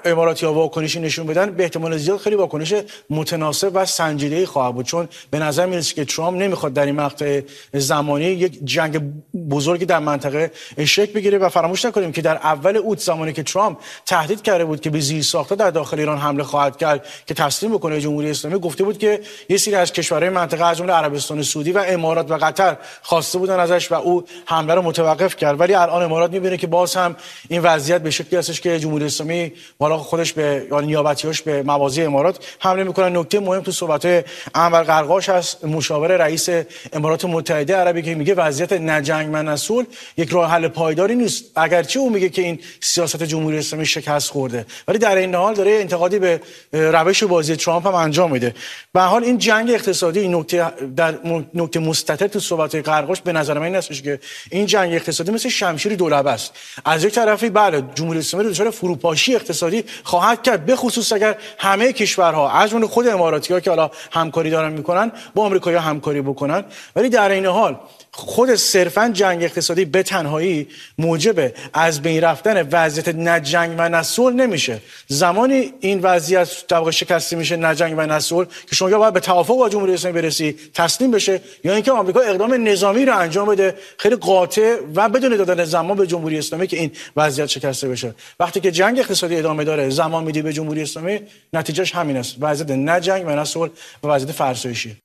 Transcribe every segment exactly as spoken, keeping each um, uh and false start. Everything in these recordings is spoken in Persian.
اماراتی‌ها واکنشی نشون بدن به احتمال زیاد خیلی واکنش متناسب و سنجیده‌ای خواهد بود، چون به نظر میرسه که ترامپ نمیخواد در این مقطع زمانی یک جنگ بزرگی در منطقه شکل بگیره. و فراموش نکنیم که در اول اوت زمانی که ترامپ تهدید کرده بود که به زیرساخت‌ها در داخل ایران حمله خواهد کرد که تسلیم بکنه جمهوری اسلامی، گفته بود که یه سری از کشورهای منطقه از جمله عربستان سعودی و امارات و قطر خواسته بودن ازش و او حمله رو متوقف کرد. ولی الان امارات می‌بینه که باز هم این وضعیت به شکلی هستش که جمهوری اسلامی بالا خودش به یا نیابتیاش به مواضع امارات حمله میکنن. نکته مهم تو صحبت انور قرقاش هست، مشاور رئیس امارات متحده عربی، که میگه وضعیت نه جنگ نه صلح یک راه حل پایداری نیست. اگرچه او میگه که این سیاست جمهوری اسلامی شکست خورده، ولی در این حال داره انتقادی به روش بازی ترامپ هم انجام میده. به هر حال این جنگ اقتصادی، این نکته در نکته مستتر تو صحبت قرقاش به نظر من این هستش که این جنگ اقتصادی مثل شمشیر دولبه است. از یک طرفی بله جمهوری اسلامی دچار فروپاشی اقتصادی خواهد کرد، به خصوص اگر همه کشورها از جمله خود اماراتی‌ها که حالا همکاری دارن میکنن با آمریکایی‌ها همکاری بکنن. ولی در این حال خود صرفاً جنگ اقتصادی به تنهایی موجب از بین رفتن وضعیت نه جنگ و نه صلح نمیشه. زمانی این وضعیت در واقع شکسته میشه، نه جنگ و نه صلح، که شما یا باید به توافق با جمهوری اسلامی برسی تسلیم بشه، یا اینکه آمریکا اقدام نظامی رو انجام بده خیلی قاطع و بدون دادن زمان به جمهوری اسلامی که این وضعیت شکسته بشه. وقتی که جنگ اقتصادی ادامه داره، زمان میدی به جمهوری اسلامی، نتیجهش همین است، وضعیت نه جنگ و نه صلح و وضعیت فرسایشی.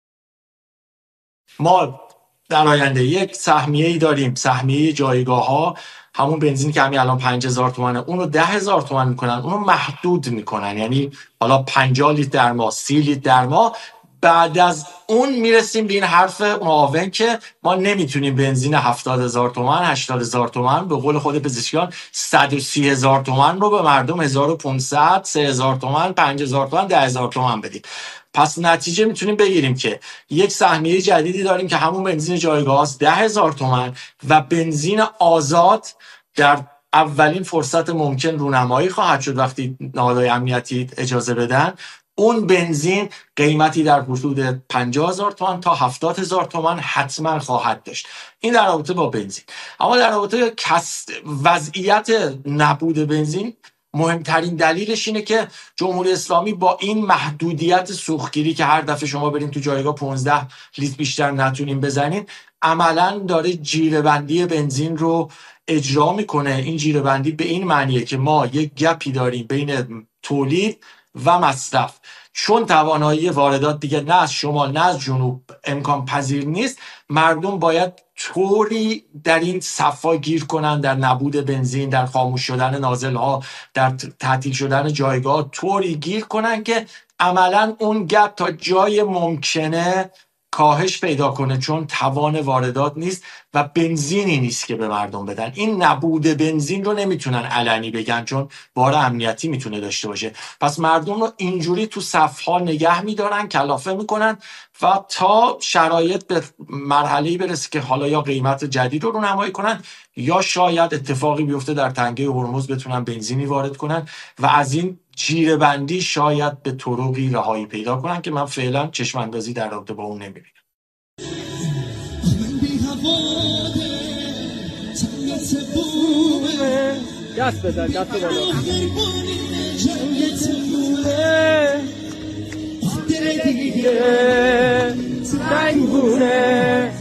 ما در آینده یک سهمیه‌ای داریم، سهمیه جایگاه ها، همون بنزین که همین الان پنج هزار تومنه اونو ده هزار تومن میکنن، اونو محدود میکنن، یعنی حالا پنجاه لیتر در ماه، سی لیتر در ماه. بعد از اون میرسیم به این حرف معاون که ما نمیتونیم بنزین هفتاد هزار تومن، هشتاد هزار تومن، به قول خود پزشکیان صد و سی هزار تومن رو به مردم هزار و پانصد، سه هزار تومن، پنج هزار تومن، ده هزار تومن بدیم. پس نتیجه میتونیم بگیریم که یک سهمیه جدیدی داریم که همون بنزین جایگاه است، ده هزار تومن، و بنزین آزاد در اولین فرصت ممکن رونمایی خواهد شد وقتی نهادهای امنیتی اجازه بدن. اون بنزین قیمتی در حدود پنجاه هزار تومان تا هفتاد هزار تومان حتما خواهد داشت. این در رابطه با بنزین. اما در رابطه کس وضعیت نبود بنزین، مهمترین دلیلش اینه که جمهوری اسلامی با این محدودیت سوختگیری که هر دفعه شما برین تو جایگاه پانزده لیتر بیشتر نتونین بزنین، عملاً داره جیره‌بندی بنزین رو اجرا میکنه. این جیره‌بندی به این معنیه که ما یک گپی داریم بین تولید و مصرف. چون توانایی واردات دیگه نه از شمال نه از جنوب امکان پذیر نیست، مردم باید طوری در این صفا گیر کنن، در نبود بنزین، در خاموش شدن نازل‌ها، در تعطیل شدن جایگاه، طوری گیر کنن که عملاً اون گپ تا جای ممکنه کاهش پیدا کنه، چون توان واردات نیست و بنزینی نیست که به مردم بدن. این نبود بنزین رو نمیتونن علنی بگن چون بار امنیتی میتونه داشته باشه. پس مردم رو اینجوری تو صفها نگه میدارن، کلافه میکنن و تا شرایط به مرحله‌ای برسه که حالا یا قیمت جدید رو رونمایی کنن یا شاید اتفاقی بیفته در تنگه هرمز بتونن بنزینی وارد کنن و از این جیره بندی شاید به طرقی رهایی پیدا کنن که من فعلا چشم اندازی در رابطه با اون نمیبینم. دست بزن، دست بالا.